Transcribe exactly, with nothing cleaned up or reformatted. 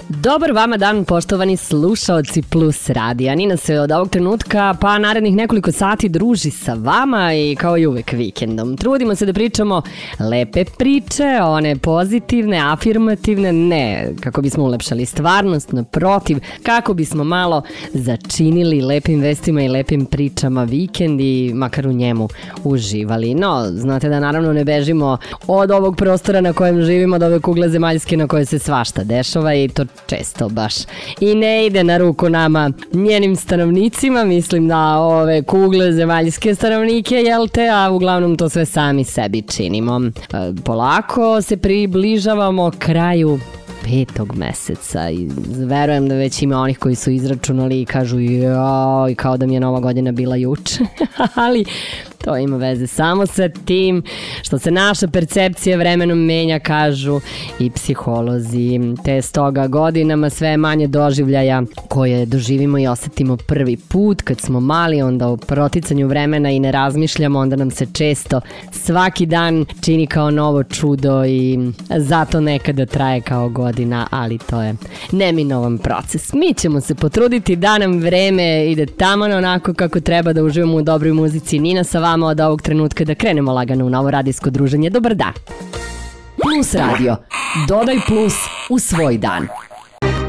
Dobar vama dan, poštovani slušaoci Plus radija. Nina se od ovog trenutka pa narednih nekoliko sati druži sa vama i kao i uvek vikendom. Trudimo se da pričamo lepe priče, one pozitivne, afirmativne, ne kako bismo ulepšali stvarnost, naprotiv, kako bismo malo začinili lepim vestima i lepim pričama vikend i makar u njemu uživali. No, znate da naravno ne bežimo od ovog prostora na kojem živimo, od ove kugle zemaljske na kojoj se svašta dešava i to često baš i ne ide na ruku nama, njenim stanovnicima, mislim na ove kugle zemaljske stanovnike, jel te, a uglavnom to sve sami sebi činimo. Polako se približavamo kraju petog meseca i verujem da već ima onih koji su izračunali i kažu joj, kao da mi je Nova godina bila juče, ali to ima veze samo sa tim što se naša percepcija vremenom menja, kažu i psiholozi, te stoga godinama sve manje doživljaja koje doživimo i osetimo prvi put kad smo mali, onda o proticanju vremena i ne razmišljamo, onda nam se često svaki dan čini kao novo čudo i zato nekada traje kao godina, ali to je neminovan proces. Mi ćemo se potruditi da nam vreme ide taman onako kako treba, da uživamo u dobroj muzici. Nina sa vama od ovog trenutka, da krenemo lagano u novo radijsko druženje. Dobar dan. Plus radio. Dodaj plus u svoj dan.